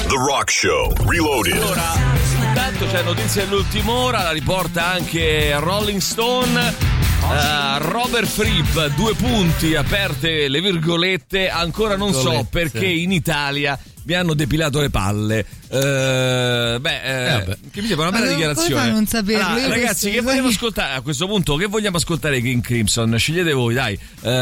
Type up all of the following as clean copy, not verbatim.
The Rock Show Reloaded. Allora, intanto c'è notizia dell'ultima ora, la riporta anche Rolling Stone. Robert Fripp, 2 punti, aperte le virgolette, ancora non so perché in Italia mi hanno depilato le palle. Che mi sembra una bella dichiarazione. Come non saperlo? Allora, ragazzi, che vogliamo ascoltare a questo punto? Che vogliamo ascoltare King Crimson? Scegliete voi, dai.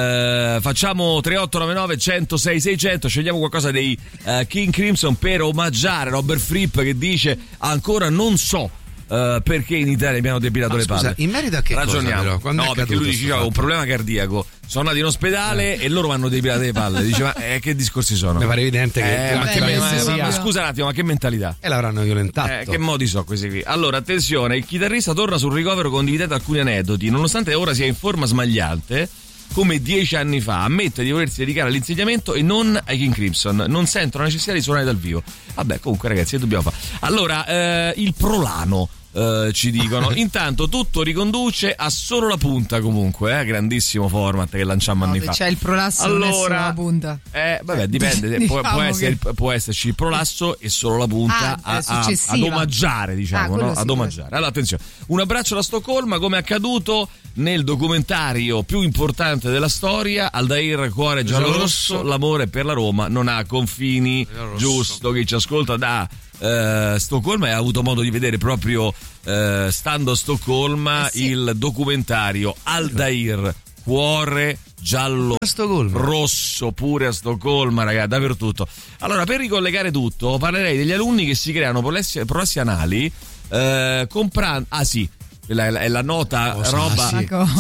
Facciamo 3899 106 600. Scegliamo qualcosa dei King Crimson per omaggiare Robert Fripp, che dice ancora non so perché in Italia mi hanno depilato le palle. In merito a che ragioniamo? cosa, no, perché lui dice ho un problema cardiaco, sono andato in ospedale e loro mi hanno depilato le palle. Dice ma che discorsi sono? Mi pare evidente che ma scusa un attimo, ma che mentalità? E l'avranno violentato. Che modi so questi qui? Allora, attenzione, il chitarrista torna sul ricovero condividendo alcuni aneddoti. Nonostante ora sia in forma smagliante come 10 anni fa, ammette di volersi dedicare all'insegnamento e non ai King Crimson. Non sento la necessità di suonare dal vivo. Vabbè, comunque ragazzi, che dobbiamo fare? Allora, il Prolano ci dicono. Intanto tutto riconduce a Solo la punta, comunque, grandissimo format che lanciamo anni fa. C'è il prolasso, allora la punta. Vabbè, dipende, può esserci il prolasso e solo la punta ad omaggiare, diciamo, no? Ad omaggiare. Allora, attenzione, un abbraccio da Stoccolma, come accaduto nel documentario più importante della storia, Aldair Cuore Giallorosso, l'amore per la Roma non ha confini. Giusto, chi ci ascolta da Stoccolma e ha avuto modo di vedere proprio stando a Stoccolma il documentario Aldair Cuore Giallo Rosso, pure a Stoccolma, ragazzi, dappertutto. Allora, per ricollegare tutto, parlerei degli alunni che si creano prolessi anali comprando. È la nota roba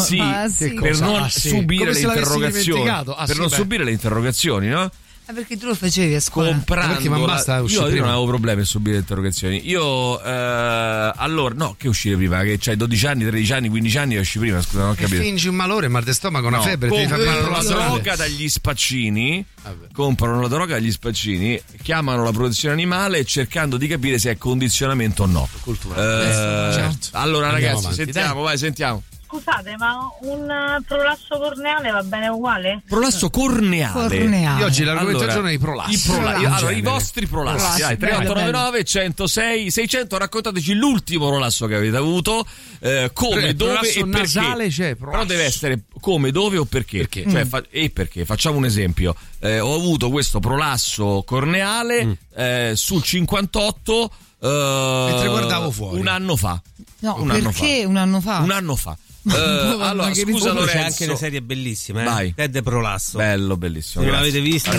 per non subire le interrogazioni. Subire le interrogazioni, no? Perché tu lo facevi a scuola? Comprando io non avevo problemi a subire le interrogazioni. Io allora no, che uscire prima? Che c'hai 12 anni, 13 anni, 15 anni e esci prima, scusa, non ho capito. Fingi un malore, mal di stomaco, una febbre, ti comprano la droga dagli spaccini. Comprano la droga dagli spaccini, chiamano la protezione animale cercando di capire se è condizionamento o no. Certo. Allora ragazzi, sentiamo. Scusate, ma un prolasso corneale va bene uguale? Prolasso corneale. Io oggi l'argomentazione è i prolassi. Allora, i vostri prolassi. 3899 106 600, raccontateci l'ultimo prolasso che avete avuto, come, dove e nasale, perché. Però deve essere come, dove o perché. Cioè, perché. Facciamo un esempio. Ho avuto questo prolasso corneale sul 58 mentre guardavo fuori. Un anno fa. Un anno fa? Allora, scusa Lorenzo, c'è anche una serie bellissima, Vai. Ted Prolasso. Bellissimo. Se non l'avete vista,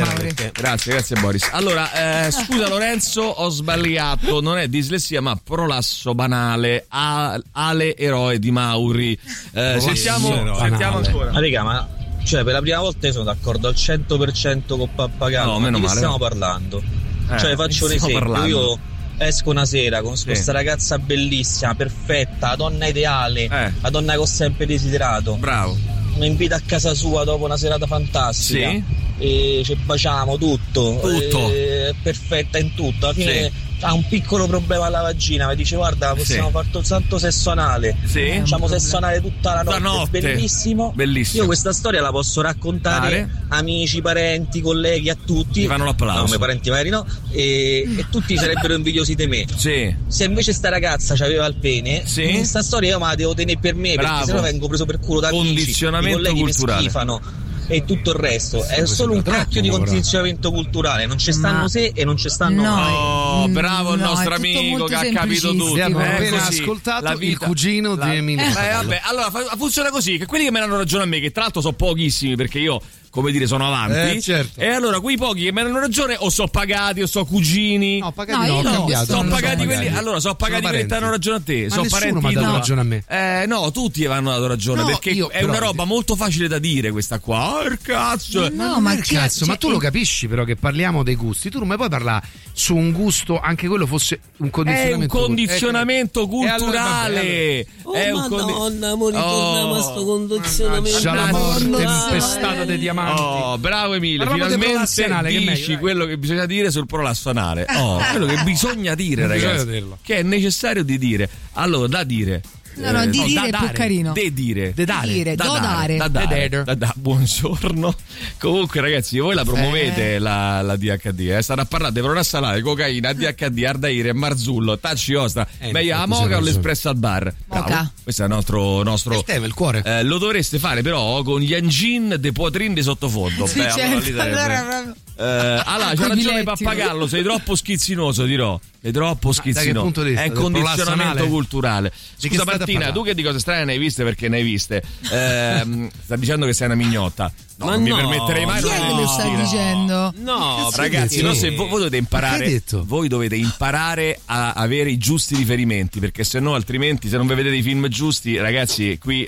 grazie Boris. Allora, scusa Lorenzo, ho sbagliato, non è dislessia ma prolasso banale. Ale eroe di Mauri. Sentiamo ancora. Ma raga, cioè per la prima volta io sono d'accordo al 100% con Pappagallo. No, meno di che male. stiamo parlando? Cioè faccio un esempio, io esco una sera con questa ragazza bellissima, perfetta, la donna ideale, la donna che ho sempre desiderato. Bravo. Mi invita a casa sua dopo una serata fantastica. Sì. E ci baciamo tutto. Perfetta in tutto. Alla fine ha un piccolo problema alla vagina, mi dice guarda, possiamo fare soltanto sesso anale. Facciamo sesso anale tutta la notte. Bellissimo. Io questa storia la posso raccontare amici, parenti, colleghi, a tutti. Mi fanno l'applauso. No, i miei parenti magari no. E tutti sarebbero invidiosi di me. Se invece sta ragazza c'aveva il pene, questa storia io me la devo tenere per me. Perché sennò vengo preso per culo da amici, condizionamento i colleghi culturale. Mi schifano e tutto il resto. È solo un cacchio di condizionamento culturale. Non ci stanno se e non ci stanno no. Bravo il nostro amico che ha capito tutto. Abbiamo appena ascoltato il cugino di Emilio. Vabbè, allora funziona così, che quelli che me ne hanno ragione a me, che tra l'altro sono pochissimi perché io, come dire, sono avanti. E allora quei pochi che me ne hanno ragione o sono pagati o sono cugini. No, pagati no, ho cambiato. Sono pagati quelli. Allora sono pagati quelli che ti hanno ragione a te. Sono parenti. Ma nessuno mi ha dato ragione a me. No, tutti mi hanno dato ragione perché è una roba molto facile da dire questa qua. Cazzo. Ma cazzo, ma tu lo capisci però che parliamo dei gusti. Tu non mi puoi parlare su un gusto, anche quello fosse un condizionamento. È un condizionamento culturale. Madonna, mo ritorniamo a sto condizionamento. C'ha la morte impestata dei diamanti. Oh, bravo Emilio, finalmente dici quello che bisogna dire sul prolasso anale. Quello che bisogna dire, ragazzi, che è necessario di dire. Allora, da dire No, di dire è più carino. De dire. Buongiorno. Comunque ragazzi, voi la promuovete la DHD, Starà a parlare di prona salate, cocaina, DHD, Ardaire, Marzullo, Tacci Ostra, meglio la moca o l'espresso al bar. Moca. Questo è il nostro il cuore. lo dovreste fare però con gli engine de poitrin di sottofondo. Sì, certo. Allora c'ha ragione Pappagallo, sei troppo schizzinoso, dirò. È troppo schizzinoso. È un condizionamento culturale. Scusa Martina, tu che di cose strane ne hai viste perché ne hai viste? Sta dicendo che sei una mignotta. No, ma non mi permetterei mai. Chi è che lo sta dicendo? No, ragazzi, no, se voi dovete imparare a avere i giusti riferimenti, perché se no altrimenti se non vedete i film giusti, ragazzi, qui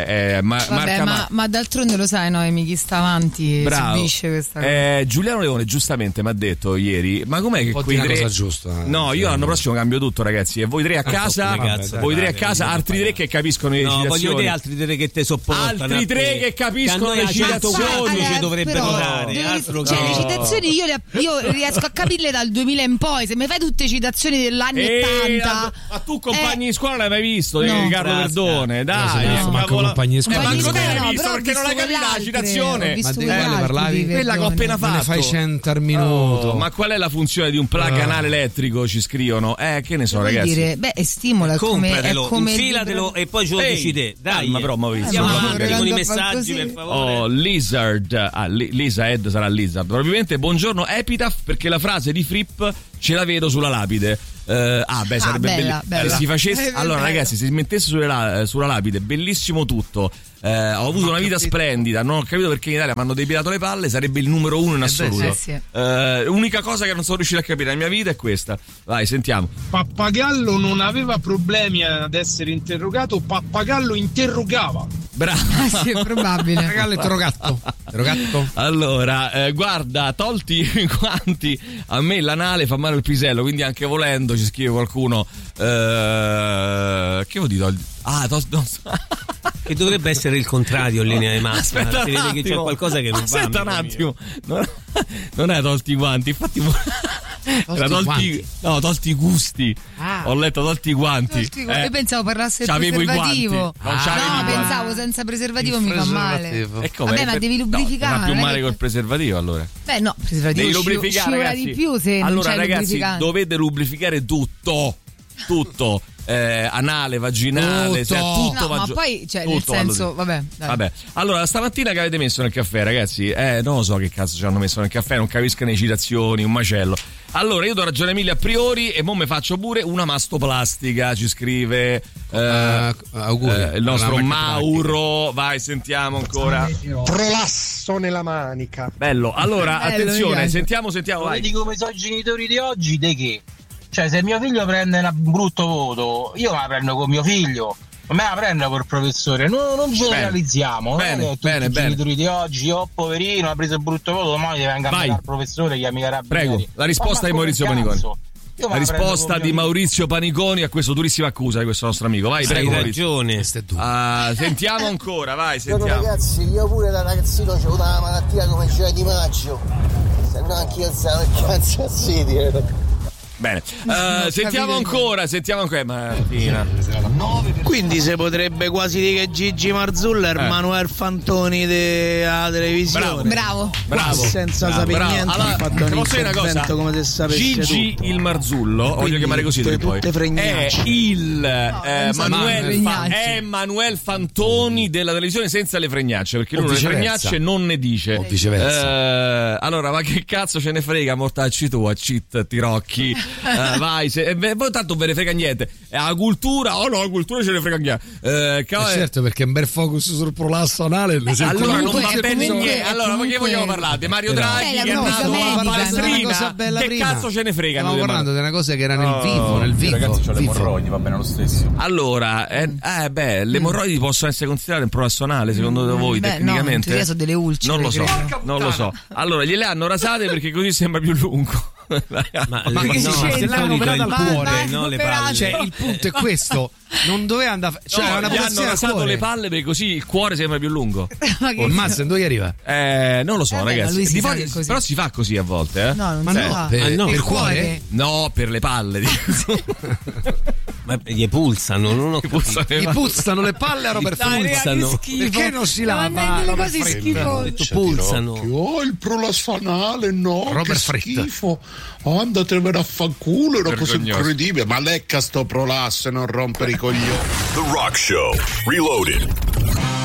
ma d'altronde lo sai, Noemi, chi sta avanti subisce questa cosa. Giuliano Leone giustamente mi ha detto ieri, ma com'è che quei tre cosa giusta? No, io l'anno prossimo cambio tutto, ragazzi, e voi tre a casa, altri tre che capiscono le citazioni. No, voglio vedere altri tre che te sopportano. Altri tre che capiscono le citazioni. Ci dovrebbero dare. Le citazioni io riesco a capirle dal 2000 in poi. Se mi fai tutte citazioni degli anni 80. Ma tu compagni di scuola l'hai mai visto? Riccardo Verdone, dai. Compagni di scuola. Manco te l'hai visto perché non hai capito la citazione. Ma di quale parlavi? Quella che ho appena fatto. Ne fai 100 al minuto. Ma qual è la funzione di un plug anale elettrico? Ci scrivono. Che ne so, ragazzi. Dire, stimola. Compratelo, infilatelo e poi ce lo dici te. Dai, ma però con i messaggi, per favore. Lizard, Lisa Ed sarà Lizard. Probabilmente buongiorno Epitaph, perché la frase di Fripp ce la vedo sulla lapide. Sarebbe bella. Se si facesse, allora ragazzi, se si mettesse sulla lapide, bellissimo tutto. Ho avuto una vita splendida, non ho capito perché in Italia mi hanno depilato le palle, sarebbe il numero 1 in assoluto. Sì. Unica cosa che non sono riuscito a capire nella mia vita è questa. Vai, sentiamo. Pappagallo non aveva problemi ad essere interrogato, Pappagallo interrogava. Bravo. Sì, è probabile. Pappagallo interrogato. Allora, guarda, tolti i guanti, a me l'anale fa male il pisello, quindi anche volendo ci scrive qualcuno. Che vuol dire? Che dovrebbe essere il contrario in linea di massima. Aspetta si vede che c'è qualcosa che non va. Aspetta un attimo. Non è tolti i guanti, infatti tolti i gusti. Ho letto tolti i guanti. Io pensavo parlasse del preservativo. Pensavo senza preservativo mi fa male. Vabbè, ma devi lubrificare. Non ha più male col preservativo, allora. Beh, no, preservativo devi lubrificare, ragazzi. Di più se allora, non c'è ragazzi, dovete lubrificare tutto. Anale, vaginale, tutto ma poi nel senso, vabbè. Allora, stamattina che avete messo nel caffè, ragazzi? Non lo so che cazzo ci hanno messo nel caffè, non capisco le citazioni, un macello. Allora, io do ragione a Emilia a priori e mo me faccio pure una mastoplastica, ci scrive il nostro Mauro. Vai, sentiamo ancora. Prolasso nella manica. Bello. Allora, attenzione, sentiamo, vai. Vedi come sono i genitori di oggi, de che? Cioè, se mio figlio prende un brutto voto, io me la prendo con mio figlio, non me la prendo col professore. Non generalizziamo. Bene. I genitori di oggi, poverino, ha preso il brutto voto, domani deve andare al professore, chiami carabinieri. Prego, la risposta di Maurizio Paniconi. La risposta di Maurizio Paniconi a questa durissima accusa di questo nostro amico. Vai, prego. Hai ragione. Sentiamo ancora, vai, sentiamo. Ragazzi, io pure da ragazzino c'ho avuto una malattia come c'era di maggio. Se no anche io stavo in Kansas City. Bene, sentiamo ancora Martina. Quindi si potrebbe quasi dire che Gigi Marzullo è Manuel Fantoni della televisione. Bravo. Senza sapere niente, ha fatto un intervento come se sapesse Gigi tutto. Il Marzullo, voglio chiamare così poi. È Manuel Fantoni della televisione senza le fregnacce, perché lui le fregnacce non ne dice. O viceversa. Allora, ma che cazzo ce ne frega, mortacci tu, a cheat, tirocchi. Vai, voi tanto non ve ne frega niente. La cultura, la cultura ce ne frega niente. Certo, perché un bel focus sul prolasso anale. Allora non va bene niente. Allora, ma che vogliamo parlare? Di Mario Draghi che è nato a Palestrina. Che cazzo ce ne frega? Stiamo parlando di una cosa che era nel vivo. Ragazzi, ho le emorroidi, va bene lo stesso. Allora, le emorroidi possono essere considerate un prolasso anale, secondo voi, tecnicamente? No, sono delle ulcere. Non lo so. Allora, gliele hanno rasate perché così sembra più lungo. Ma che se l'hanno operato al cuore, no, le palle. Cioè, il punto è questo: non doveva andare. Cioè, gli hanno rasato le palle perché così il cuore sembra più lungo. Mazza, dove arriva? Non lo so, ragazzi. Però si fa così a volte, No, non ma si fa. Per il cuore? No, per le palle. Ma gli pulsano, non ho capito. Gli puzzano le palle a Robert Fritta. Perché non si lava? Le cose schifose. Pulsano. Oh, il prolasso anale, no, Robert che schifo. Oh, andatevene a fanculo, è una cosa incredibile. Ma lecca sto prolasso e non rompere i coglioni. The Rock Show, Reloaded.